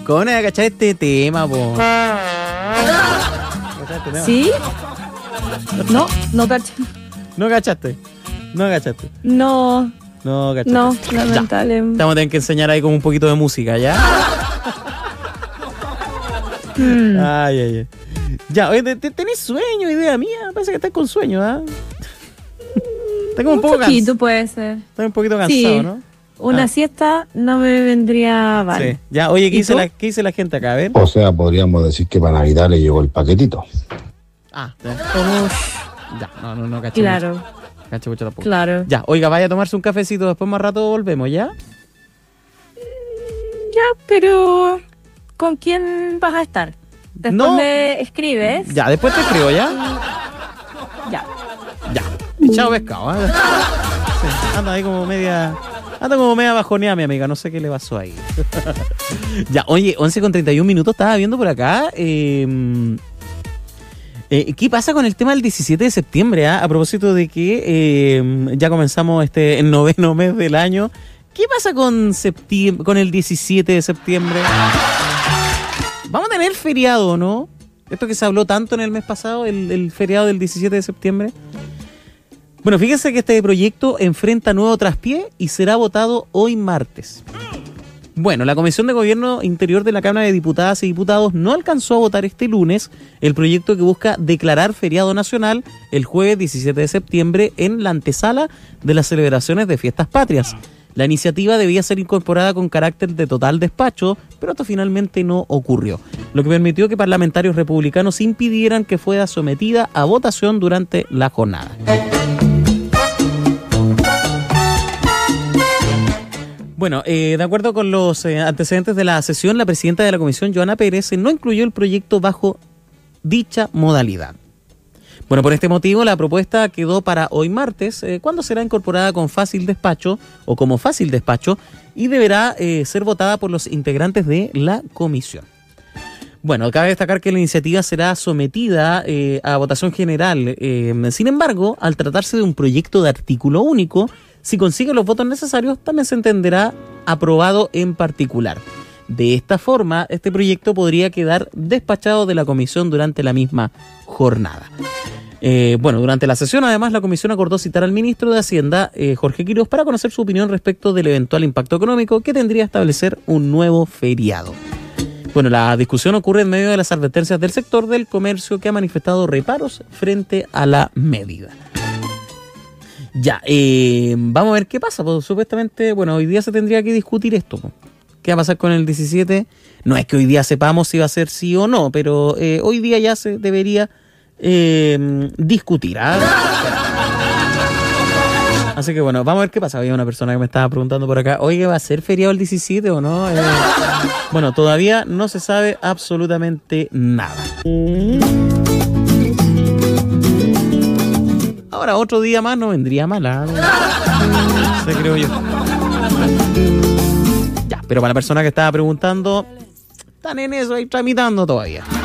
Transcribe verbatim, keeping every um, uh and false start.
¿Cómo no cachar este tema, po? ¿Sí? No, no caché. ¿No cachaste? ¿No cachaste? No. No cachaste. No, lamentable. Te vamos a tener que enseñar ahí como un poquito de música, ¿ya? Mm. Ay, ay, ay. Ya, oye, ¿te- te- ¿tenés sueño, idea mía? Parece que estás con sueño, ¿ah? Estás como un, Un poco poquito cansado. puede ser. Estás un poquito cansado, Sí. ¿no? Una Ah. siesta no me vendría mal. Sí. Ya, oye, ¿qué ¿Y dice, tú? la, ¿qué dice la gente acá? A ver. O sea, podríamos decir que para Navidad le llegó el paquetito. Ah, ya. Ush, Ya, no, no, no, caché claro, mucho. Caché mucho tampoco. claro. Ya, oiga, vaya a tomarse un cafecito, después más rato volvemos, ¿ya? Ya, pero ¿con quién vas a estar? Después No. me escribes. Ya, después te escribo, ¿ya? Ya. Ya. Y chao pescado, ¿eh? Sí, anda ahí como media... Anda como media bajoneada, mi amiga. No sé qué le pasó ahí. Ya, oye, once con treinta y un minutos. Estaba viendo por acá... Eh, eh, ¿Qué pasa con el tema del diecisiete de septiembre? Ah? A propósito de que eh, ya comenzamos este el noveno mes del año. ¿Qué pasa con, septiembre, con el diecisiete de septiembre? ¿Vamos a tener feriado, no? Esto que se habló tanto en el mes pasado, el, el feriado del diecisiete de septiembre. Bueno, fíjense que este proyecto enfrenta nuevo traspié y será votado hoy martes. Bueno, la Comisión de Gobierno Interior de la Cámara de Diputadas y Diputados no alcanzó a votar este lunes el proyecto que busca declarar feriado nacional el jueves diecisiete de septiembre en la antesala de las celebraciones de fiestas patrias. La iniciativa debía ser incorporada con carácter de total despacho, pero esto finalmente no ocurrió, lo que permitió que parlamentarios republicanos impidieran que fuera sometida a votación durante la jornada. Bueno, eh, de acuerdo con los eh, antecedentes de la sesión, la presidenta de la comisión, Joana Pérez, no incluyó el proyecto bajo dicha modalidad. Bueno, por este motivo la propuesta quedó para hoy martes, eh, cuando será incorporada con fácil despacho o como fácil despacho y deberá eh, ser votada por los integrantes de la comisión. Bueno, cabe destacar que la iniciativa será sometida eh, a votación general. Eh, sin embargo, al tratarse de un proyecto de artículo único, si consigue los votos necesarios, también se entenderá aprobado en particular. De esta forma, este proyecto podría quedar despachado de la comisión durante la misma jornada. Eh, bueno, durante la sesión, además, la comisión acordó citar al ministro de Hacienda, eh, Jorge Quiroz, para conocer su opinión respecto del eventual impacto económico que tendría establecer un nuevo feriado. Bueno, la discusión ocurre en medio de las advertencias del sector del comercio que ha manifestado reparos frente a la medida. Ya, eh, vamos a ver qué pasa. Pues, supuestamente, bueno, hoy día se tendría que discutir esto. Pues. ¿Qué va a pasar con el diecisiete? No es que hoy día sepamos si va a ser sí o no, pero eh, hoy día ya se debería eh, discutir. ¿Ah? Así que bueno, vamos a ver qué pasa. Había una persona que me estaba preguntando por acá, oye, ¿va a ser feriado el diecisiete o no? Eh, bueno, todavía no se sabe absolutamente nada. Ahora, otro día más no vendría mal. ¿Ah? Se creo yo. Ya, pero para la persona que estaba preguntando, están en eso ahí tramitando todavía.